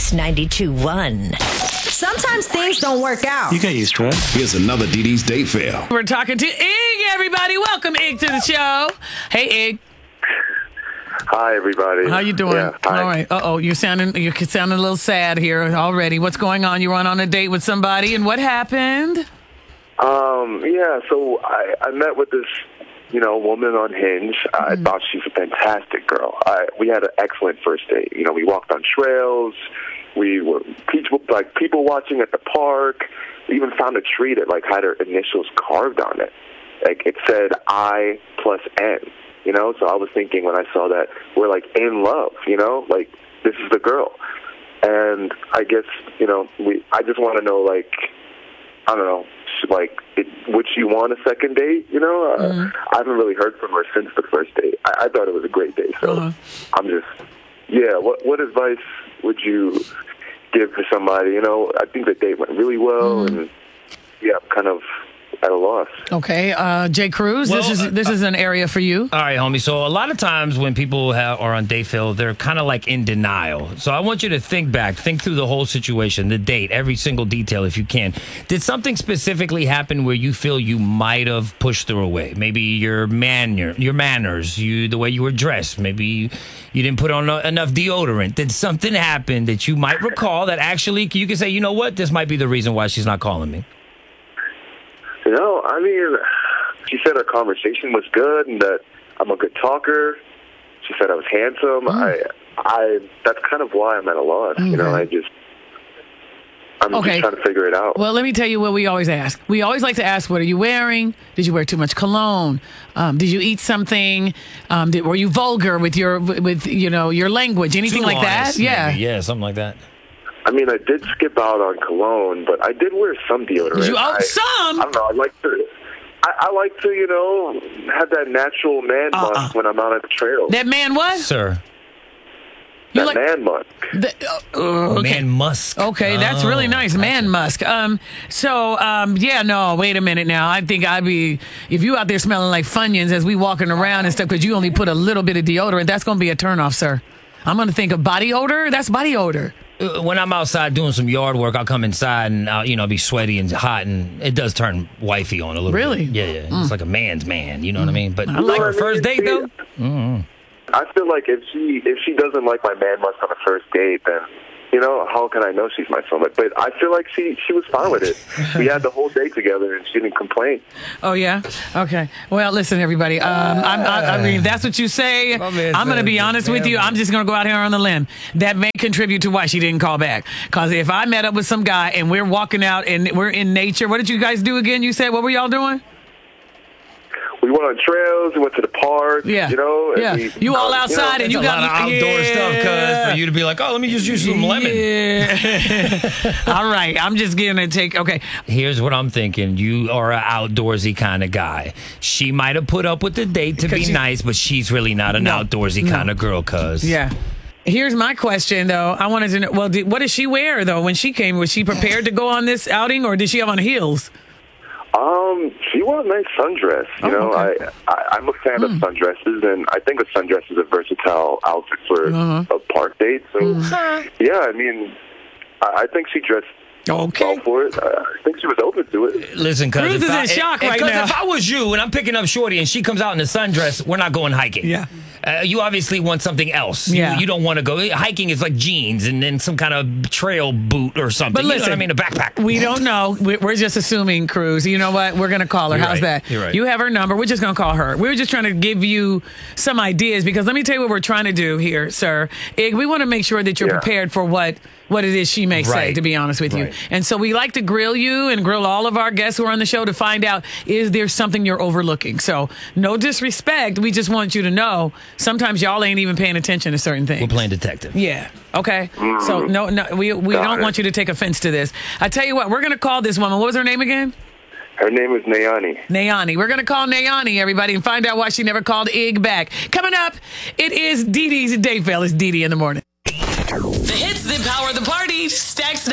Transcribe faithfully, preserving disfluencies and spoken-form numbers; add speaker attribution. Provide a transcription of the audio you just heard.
Speaker 1: Hits ninety-two point one.
Speaker 2: Sometimes things don't work out.
Speaker 3: You get used to it.
Speaker 4: Here's another Dee Dee's Date Fail.
Speaker 5: We're talking to Ig, everybody. Welcome, Ig, to the show. Hey, Ig.
Speaker 6: Hi, everybody.
Speaker 5: How you doing?
Speaker 6: Yeah, hi.
Speaker 5: All right. Uh-oh, you're sounding, you're sounding a little sad here already. What's going on? You went on a date with somebody, and what happened?
Speaker 6: Um, yeah, so I, I met with this, you know, woman on Hinge. I
Speaker 5: Mm.
Speaker 6: thought she's a fantastic girl. I, we had an excellent first date. You know, we walked on trails. We were people, like people watching at the park. We even found a tree that like had her initials carved on it. Like it said I plus N. You know, so I was thinking when I saw that we're like in love. You know, like this is the girl. And I guess you know, we. I just want to know, like, I don't know, like, it, would she want a second date? You know, uh, mm-hmm. I haven't really heard from her since the first date. I, I thought it was a great date, so uh-huh. I'm just, yeah. What what advice would you give to somebody? You know, I think the date went really well, mm-hmm. and yeah, I'm kind of at a loss.
Speaker 5: Okay, uh, Jay Cruz, well, this is this uh, is an area for you.
Speaker 7: All right, homie. So a lot of times when people have, are on date fail, they're kind of like in denial. So I want you to think back, think through the whole situation, the date, every single detail if you can. Did something specifically happen where you feel you might have pushed her away? Maybe your manner, your manners, you the way you were dressed. Maybe you, you didn't put on enough deodorant. Did something happen that you might recall that actually you can say, you know what, this might be the reason why she's not calling me?
Speaker 6: You know, I mean, she said our conversation was good and that I'm a good talker. She said I was handsome. Mm. I, I. That's kind of why I'm at a loss. Mm-hmm. You know, I just, I'm
Speaker 5: okay.
Speaker 6: just trying to figure it out.
Speaker 5: Well, let me tell you what we always ask. We always like to ask, what are you wearing? Did you wear too much cologne? Um, did you eat something? Um, did, were you vulgar with your, with you know, your language? Anything
Speaker 7: too
Speaker 5: like
Speaker 7: honest,
Speaker 5: that? Yeah,
Speaker 7: maybe. Yeah, something like that.
Speaker 6: I mean, I did skip out on cologne, but I did wear some deodorant.
Speaker 5: Did you oh,
Speaker 6: I,
Speaker 5: some?
Speaker 6: I don't know. I like to. I, I like to, you know, have that natural man
Speaker 5: uh-uh.
Speaker 6: musk when I'm out on the trail.
Speaker 5: That man what?
Speaker 7: Sir.
Speaker 6: That
Speaker 5: like,
Speaker 6: man musk.
Speaker 5: The, uh, okay.
Speaker 7: Man musk.
Speaker 5: Okay, that's
Speaker 7: oh,
Speaker 5: really nice. Man musk. Um. So, um. Yeah. No. Wait a minute. Now, I think I'd be if you out there smelling like Funyuns as we walking around and stuff because you only put a little bit of deodorant. That's gonna be a turnoff, sir. I'm gonna think of body odor. That's body odor.
Speaker 7: When I'm outside doing some yard work, I'll come inside and I'll, you know, be sweaty and hot, and it does turn wifey on a little
Speaker 5: really?
Speaker 7: bit. Really? Yeah, yeah.
Speaker 5: Mm.
Speaker 7: It's like a man's man. You know mm. what I mean? But
Speaker 5: I
Speaker 7: like
Speaker 5: like
Speaker 7: her first date, though. Mm-hmm.
Speaker 6: I feel like if she if she doesn't like my man musk on the first date, then you know how can I know she's my soulmate? But I feel like she she was fine with it. We had the whole day together, and she didn't complain.
Speaker 5: Oh yeah, okay. Well, listen, everybody. Um, I'm, I, I mean, if that's what you say, I'm going to be honest with you. I'm just going to go out here on the limb. That may contribute to why she didn't call back. Because if I met up with some guy and we're walking out and we're in nature, what did you guys do again? You said what were y'all doing?
Speaker 6: We went on trails. We went to the park.
Speaker 5: Yeah,
Speaker 6: you know.
Speaker 5: Yeah,
Speaker 6: we,
Speaker 5: you all outside,
Speaker 7: you know,
Speaker 5: and you got
Speaker 7: a lot of outdoor
Speaker 5: yeah.
Speaker 7: stuff, cuz for you to be like, oh, let me just use some lemon.
Speaker 5: Yeah. All right, I'm just gonna take. Okay,
Speaker 7: here's what I'm thinking. You are an outdoorsy kind of guy. She might have put up with the date to be she, nice, but she's really not an no, outdoorsy no. kind of girl, cuz.
Speaker 5: Yeah. Here's my question, though. I wanted to know. Well, did, what did she wear though when she came? Was she prepared to go on this outing, or did she have on heels?
Speaker 6: Um, she wore a nice sundress. You
Speaker 5: oh,
Speaker 6: know,
Speaker 5: okay.
Speaker 6: I, I I'm a fan mm. of sundresses, and I think a sundress is a versatile outfit for uh-huh. a park date. So, mm. yeah, I mean, I, I think she dressed
Speaker 5: okay
Speaker 6: well for it. I think she was open to it.
Speaker 7: Listen, cuz
Speaker 5: Cruz is
Speaker 7: I,
Speaker 5: in shock right
Speaker 7: Because
Speaker 5: now.
Speaker 7: if I was you and I'm picking up Shorty and she comes out in a sundress, we're not going hiking.
Speaker 5: Yeah.
Speaker 7: Uh, you obviously want something else.
Speaker 5: Yeah.
Speaker 7: You, you don't want to go. Hiking is like jeans and then some kind of trail boot or something.
Speaker 5: But listen,
Speaker 7: you know what I mean? A backpack.
Speaker 5: We don't know. We're just assuming, Cruz. You know what? We're going to call her.
Speaker 7: You're
Speaker 5: How's
Speaker 7: right.
Speaker 5: that?
Speaker 7: You're right.
Speaker 5: You have her number. We're just going to call her. We're just trying to give you some ideas because let me tell you what we're trying to do here, sir. Ig, we want to make sure that you're yeah. prepared for what, what it is she may right. say, to be honest with right. you. And so we like to grill you and grill all of our guests who are on the show to find out, is there something you're overlooking? So no disrespect. We just want you to know sometimes y'all ain't even paying attention to certain things.
Speaker 7: We're playing detective.
Speaker 5: Yeah. Okay. Mm. So no, no, we we Got don't it. want you to take offense to this. I tell you what, we're going to call this woman. What was her name again?
Speaker 6: Her name is Nayani.
Speaker 5: Nayani. We're going to call Nayani, everybody, and find out why she never called Ig back. Coming up, it is Dee Dee's Date Fail. It's Dee Dee in the morning.
Speaker 2: The hits that power the party. Stacks